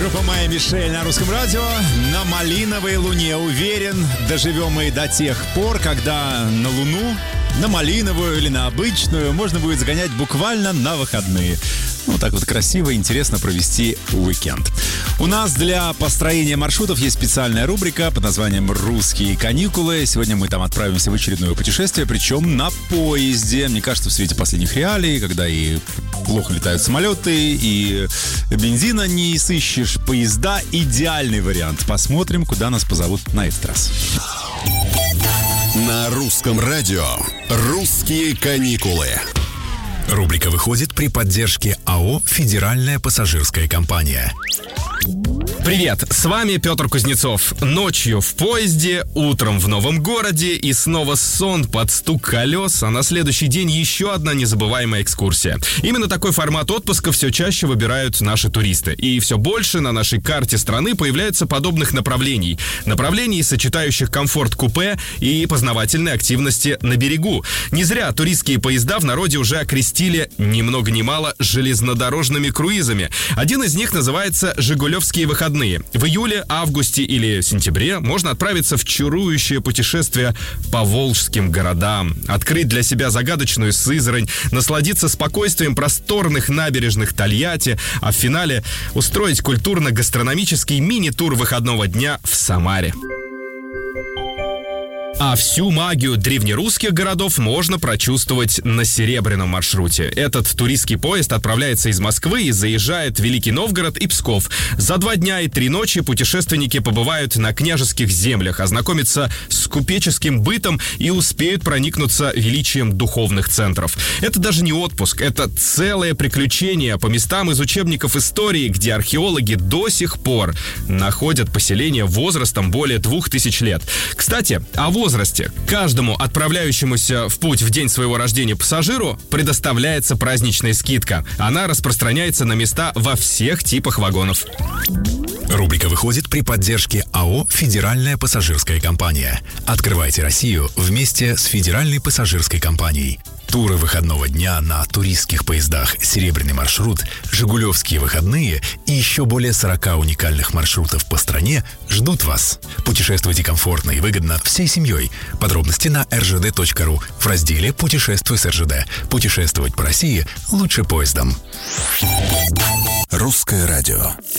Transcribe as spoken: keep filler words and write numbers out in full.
Группа Майя Мишель на русском радио. На малиновой луне. Уверен, доживем мы до тех пор, когда на луну, на малиновую или на обычную, можно будет загонять буквально на выходные. Ну, так вот красиво и интересно провести уикенд. У нас для построения маршрутов есть специальная рубрика под названием «Русские каникулы». Сегодня мы там отправимся в очередное путешествие, причем на поезде. Мне кажется, в свете последних реалий, когда и плохо летают самолеты, и бензина не сыщешь, поезда — идеальный вариант. Посмотрим, куда нас позовут на этот раз. На русском радио «Русские каникулы». Рубрика выходит при поддержке АО «Федеральная пассажирская компания». Привет, с вами Петр Кузнецов. Ночью в поезде, утром в новом городе и снова сон под стук колес, а на следующий день еще одна незабываемая экскурсия. Именно такой формат отпуска все чаще выбирают наши туристы. И все больше на нашей карте страны появляется подобных направлений. Направлений, сочетающих комфорт купе и познавательные активности на берегу. Не зря туристские поезда в народе уже окрестили ни много ни мало железнодорожными круизами. Один из них называется «Жигулевские выходные». В июле, августе или сентябре можно отправиться в чарующее путешествие по волжским городам, открыть для себя загадочную Сызрань, насладиться спокойствием просторных набережных Тольятти, а в финале устроить культурно-гастрономический мини-тур выходного дня в Самаре. А всю магию древнерусских городов можно прочувствовать на Серебряном маршруте. Этот туристский поезд отправляется из Москвы и заезжает в Великий Новгород и Псков. За два дня и три ночи путешественники побывают на княжеских землях, ознакомятся с купеческим бытом и успеют проникнуться величием духовных центров. Это даже не отпуск, это целое приключение по местам из учебников истории, где археологи до сих пор находят поселения возрастом более двух тысяч лет. Кстати, о возрасте. возрасте. Каждому отправляющемуся в путь в день своего рождения пассажиру предоставляется праздничная скидка. Она распространяется на места во всех типах вагонов. Рубрика выходит при поддержке АО «Федеральная пассажирская компания». Открывайте Россию вместе с Федеральной пассажирской компанией. Туры выходного дня на туристских поездах «Серебряный маршрут», «Жигулевские выходные» и еще более сорока уникальных маршрутов по стране ждут вас. Путешествуйте комфортно и выгодно всей семьей. Подробности на эр жэ дэ точка ру в разделе «Путешествуй с эр жэ дэ». Путешествовать по России лучше поездом. Русское радио.